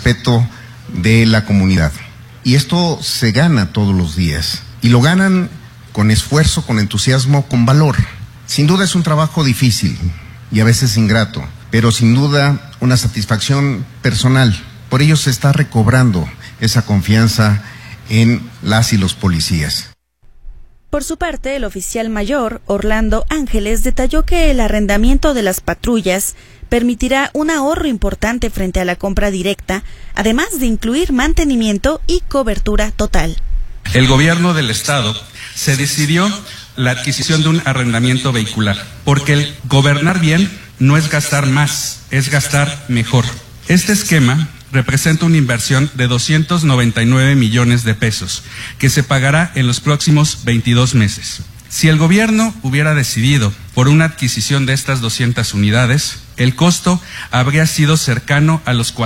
respeto de la comunidad. Y esto se gana todos los días. Y lo ganan con esfuerzo, con entusiasmo, con valor. Sin duda es un trabajo difícil y a veces ingrato, pero sin duda una satisfacción personal. Por ello se está recobrando esa confianza en las y los policías. Por su parte, el oficial mayor, Orlando Ángeles, detalló que el arrendamiento de las patrullas permitirá un ahorro importante frente a la compra directa, además de incluir mantenimiento y cobertura total. El gobierno del estado se decidió la adquisición de un arrendamiento vehicular, porque el gobernar bien no es gastar más, es gastar mejor. Este esquema representa una inversión de 299 millones de pesos, que se pagará en los próximos 22 meses. Si el gobierno hubiera decidido por una adquisición de estas 200 unidades, el costo habría sido cercano a los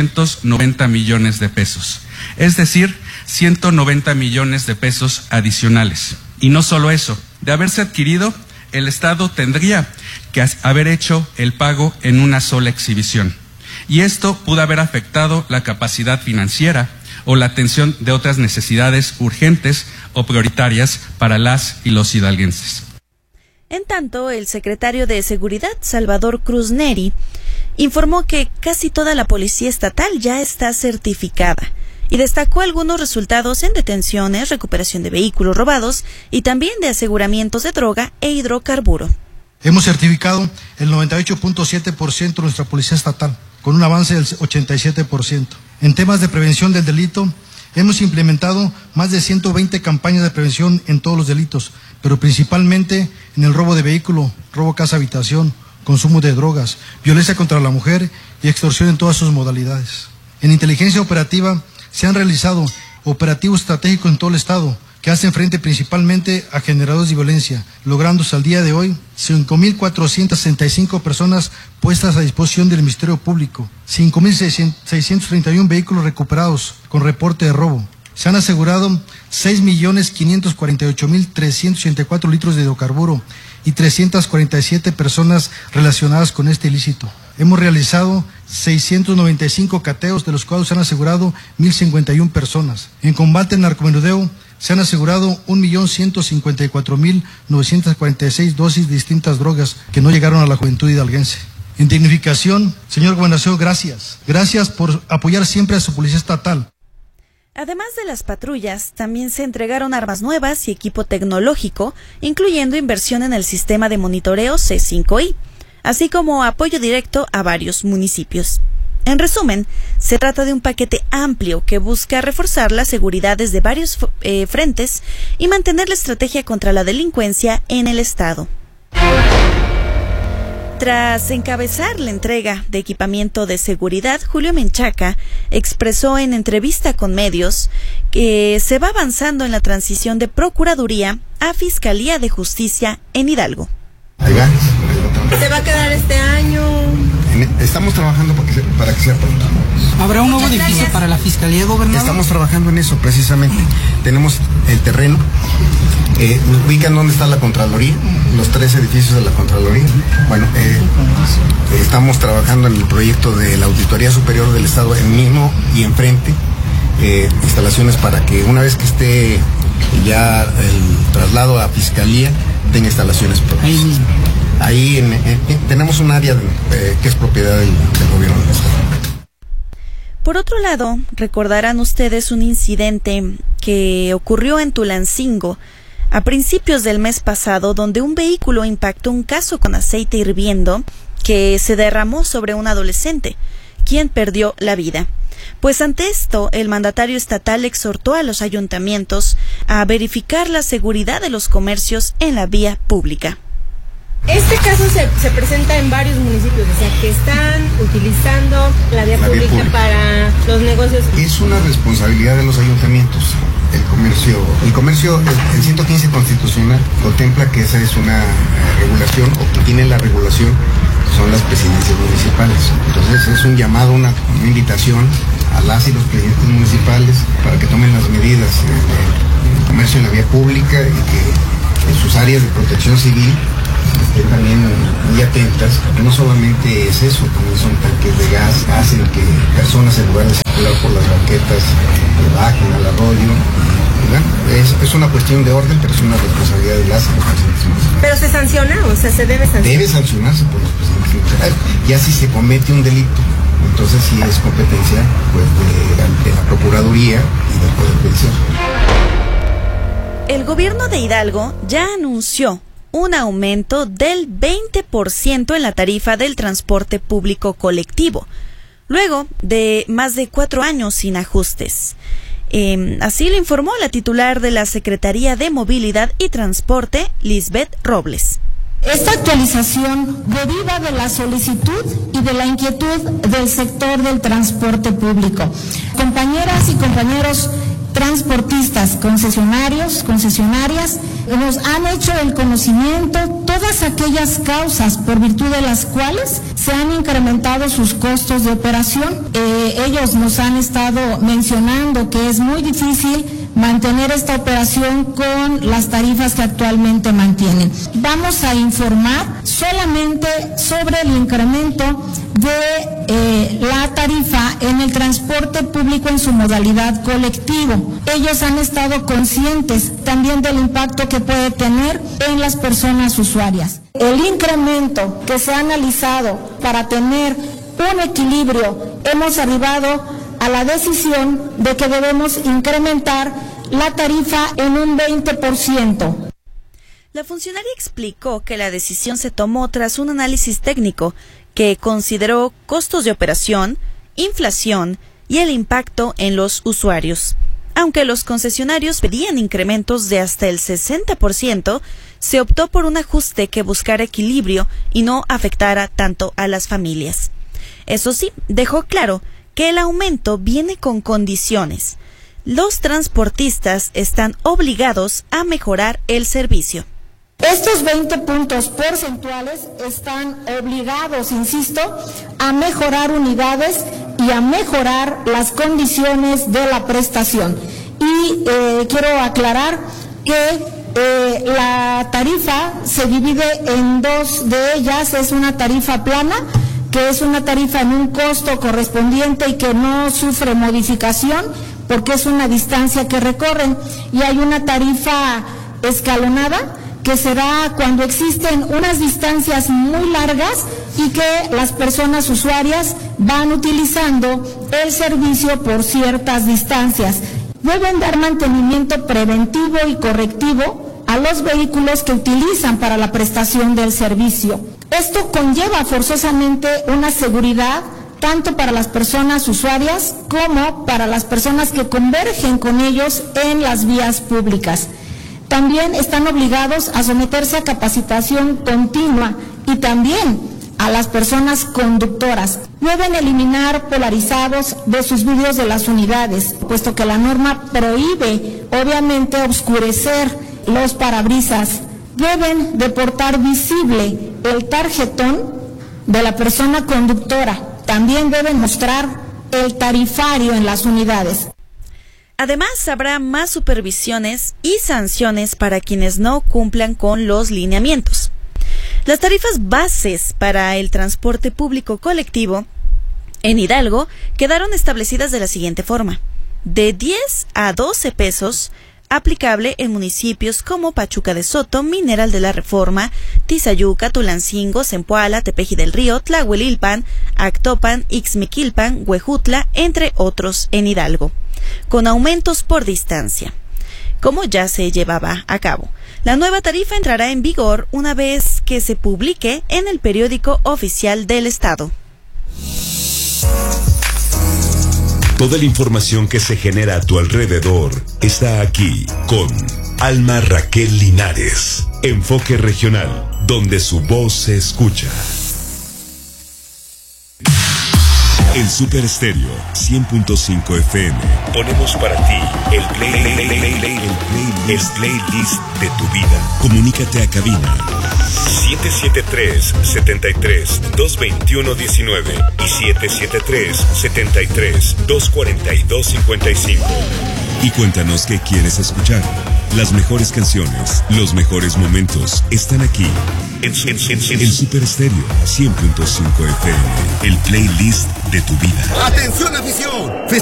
490 millones de pesos, es decir, 190 millones de pesos adicionales. Y no solo eso, de haberse adquirido, el Estado tendría que haber hecho el pago en una sola exhibición. Y esto pudo haber afectado la capacidad financiera o la atención de otras necesidades urgentes o prioritarias para las y los hidalguenses. En tanto, el secretario de Seguridad, Salvador Cruz Neri, informó que casi toda la policía estatal ya está certificada y destacó algunos resultados en detenciones, recuperación de vehículos robados y también de aseguramientos de droga e hidrocarburo. Hemos certificado el 98.7% de nuestra policía estatal, con un avance del 87%. En temas de prevención del delito, hemos implementado más de 120 campañas de prevención en todos los delitos, pero principalmente en el robo de vehículo, robo casa-habitación, consumo de drogas, violencia contra la mujer y extorsión en todas sus modalidades. En inteligencia operativa se han realizado operativos estratégicos en todo el estado, que hacen frente principalmente a generadores de violencia, lográndose al día de hoy 5.465 personas puestas a disposición del Ministerio Público, 5.631 vehículos recuperados con reporte de robo. Se han asegurado 6.548.384 litros de hidrocarburo y 347 personas relacionadas con este ilícito. Hemos realizado 695 cateos, de los cuales se han asegurado 1.051 personas. En combate al narcomenudeo se han asegurado 1.154.946 dosis de distintas drogas que no llegaron a la juventud hidalguense. En dignificación, señor gobernador, gracias. Gracias por apoyar siempre a su policía estatal. Además de las patrullas, también se entregaron armas nuevas y equipo tecnológico, incluyendo inversión en el sistema de monitoreo C5I, así como apoyo directo a varios municipios. En resumen, se trata de un paquete amplio que busca reforzar la seguridad desde varios frentes y mantener la estrategia contra la delincuencia en el estado. Tras encabezar la entrega de equipamiento de seguridad, Julio Menchaca expresó en entrevista con medios que se va avanzando en la transición de Procuraduría a Fiscalía de Justicia en Hidalgo. ¿Se va a quedar este año? Estamos trabajando para que sea pronto. ¿Habrá un nuevo edificio para la Fiscalía, gobernador? Estamos trabajando en eso, precisamente. Tenemos el terreno. Ubican dónde está la Contraloría, los 3 edificios de la Contraloría. Bueno, estamos trabajando en el proyecto de la Auditoría Superior del Estado en mismo y enfrente. Instalaciones para que una vez que esté ya el traslado a Fiscalía, tenga instalaciones propias. Ahí tenemos un área que es propiedad del gobierno del estado. Por otro lado, recordarán ustedes un incidente que ocurrió en Tulancingo a principios del mes pasado, donde un vehículo impactó un caso con aceite hirviendo que se derramó sobre un adolescente, quien perdió la vida. Pues ante esto, el mandatario estatal exhortó a los ayuntamientos a verificar la seguridad de los comercios en la vía pública. Este caso se presenta en varios municipios, o sea, que están utilizando la vía pública para los negocios. Es una responsabilidad de los ayuntamientos. El comercio, el 115 constitucional contempla que esa es una regulación, o que tiene la regulación, son las presidencias municipales. Entonces es un llamado, una invitación a las y los presidentes municipales para que tomen las medidas de comercio en la vía pública y que en sus áreas de protección civil estén también muy atentas, porque no solamente es eso, también son tanques de gas, hacen que personas en lugares circular por las banquetas, le bajen al arroyo. Es una cuestión de orden, pero es una responsabilidad de las presidentes municipales. ¿Pero se sanciona? O sea, ¿se debe sancionar? Debe sancionarse por los presidentes municipales. Ya si se comete un delito, entonces sí es competencia pues, de la Procuraduría y del Poder Judicial. El gobierno de Hidalgo ya anunció un aumento del 20% en la tarifa del transporte público colectivo, luego de más de 4 años sin ajustes. Así lo informó la titular de la Secretaría de Movilidad y Transporte, Lisbeth Robles. Esta actualización deriva de la solicitud y de la inquietud del sector del transporte público. Compañeras y compañeros transportistas, concesionarios, concesionarias, nos han hecho el conocimiento todas aquellas causas por virtud de las cuales se han incrementado sus costos de operación. Ellos nos han estado mencionando que es muy difícil mantener esta operación con las tarifas que actualmente mantienen. Vamos a informar solamente sobre el incremento de la tarifa en el transporte público en su modalidad colectivo. Ellos han estado conscientes también del impacto que puede tener en las personas usuarias. El incremento que se ha analizado para tener un equilibrio, hemos arribado a la decisión de que debemos incrementar la tarifa en un 20%. La funcionaria explicó que la decisión se tomó tras un análisis técnico que consideró costos de operación, inflación y el impacto en los usuarios. Aunque los concesionarios pedían incrementos de hasta el 60%, se optó por un ajuste que buscara equilibrio y no afectara tanto a las familias. Eso sí, dejó claro que el aumento viene con condiciones. Los transportistas están obligados a mejorar el servicio. Estos 20 puntos porcentuales están obligados, insisto, a mejorar unidades y a mejorar las condiciones de la prestación. Y quiero aclarar que la tarifa se divide en dos de ellas. Es una tarifa plana, que es una tarifa en un costo correspondiente y que no sufre modificación porque es una distancia que recorren, y hay una tarifa escalonada que se da cuando existen unas distancias muy largas y que las personas usuarias van utilizando el servicio por ciertas distancias. Deben dar mantenimiento preventivo y correctivo a los vehículos que utilizan para la prestación del servicio. Esto conlleva forzosamente una seguridad tanto para las personas usuarias como para las personas que convergen con ellos en las vías públicas. También están obligados a someterse a capacitación continua y también a las personas conductoras. Deben eliminar polarizados de sus vidrios de las unidades, puesto que la norma prohíbe, obviamente, oscurecer los parabrisas. Deben de portar visible el tarjetón de la persona conductora. También deben mostrar el tarifario en las unidades. Además, habrá más supervisiones y sanciones para quienes no cumplan con los lineamientos. Las tarifas bases para el transporte público colectivo en Hidalgo quedaron establecidas de la siguiente forma: de 10 a 12 pesos, aplicable en municipios como Pachuca de Soto, Mineral de la Reforma, Tizayuca, Tulancingo, Zempoala, Tepeji del Río, Tlahuelilpan, Actopan, Ixmiquilpan, Huejutla, entre otros en Hidalgo, con aumentos por distancia, como ya se llevaba a cabo. La nueva tarifa entrará en vigor una vez que se publique en el periódico oficial del Estado. Toda la información que se genera a tu alrededor está aquí con Alma Raquel Linares. Enfoque regional, donde su voz se escucha. El Super Estéreo 100.5 FM. Ponemos para ti el playlist de tu vida. Comunícate a cabina 773-73-221-19 y 773-73-242-55. Y cuéntanos qué quieres escuchar. Las mejores canciones, los mejores momentos están aquí. El Super Estéreo 100.5 FM. El playlist de tu vida. ¡Atención, afición!